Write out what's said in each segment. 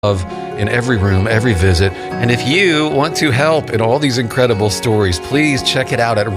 in every room, every visit. And if you want to help in all these incredible stories, please check it out at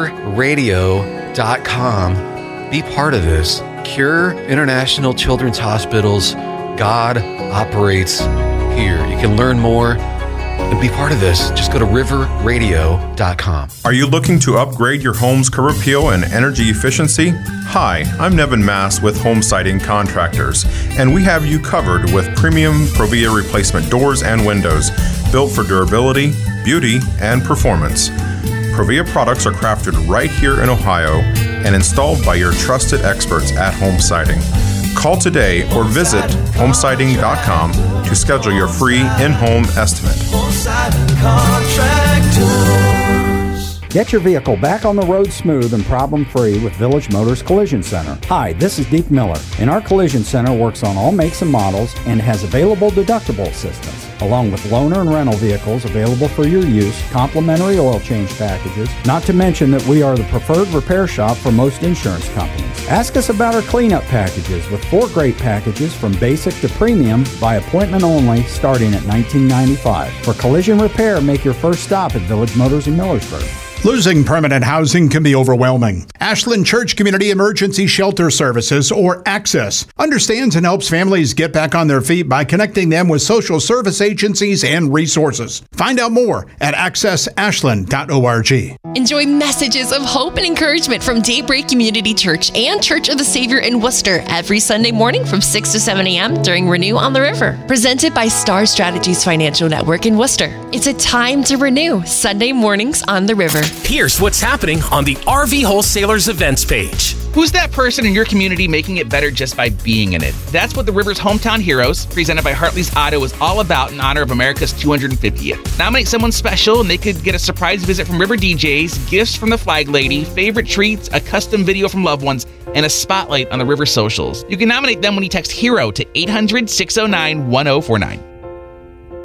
riverradio.com. Be part of this. Cure International Children's Hospitals. God operates here. You can learn more and be part of this. Just go to riverradio.com. Are you looking to upgrade your home's curb appeal and energy efficiency? Hi, I'm Nevin Mass with Home Siding Contractors, and we have you covered with premium Provia replacement doors and windows built for durability, beauty, and performance. Provia products are crafted right here in Ohio and installed by your trusted experts at Home Siding. Call today or visit homesiding.com to schedule your free in-home estimate. Get your vehicle back on the road smooth and problem-free with Village Motors Collision Center. Hi, this is Deke Miller, and our Collision Center works on all makes and models and has available deductible assistance, along with loaner and rental vehicles available for your use, complimentary oil change packages, not to mention that we are the preferred repair shop for most insurance companies. Ask us about our cleanup packages with 4 great packages from basic to premium by appointment only starting at $19.95. For collision repair, make your first stop at Village Motors in Millersburg. Losing permanent housing can be overwhelming. Ashland Church Community Emergency Shelter Services, or ACCESS, understands and helps families get back on their feet by connecting them with social service agencies and resources. Find out more at accessashland.org. Enjoy messages of hope and encouragement from Daybreak Community Church and Church of the Savior in Worcester every Sunday morning from 6 to 7 a.m. during Renew on the River. Presented by Star Strategies Financial Network in Worcester. It's a time to renew, Sunday mornings on the river. Here's what's happening on the RV Wholesalers events page. Who's that person in your community making it better just by being in it? That's what the River's Hometown Heroes, presented by Hartley's Auto, is all about in honor of America's 250th. Nominate someone special and they could get a surprise visit from River DJs, gifts from the Flag Lady, favorite treats, a custom video from loved ones, and a spotlight on the River socials. You can nominate them when you text HERO to 800-609-1049.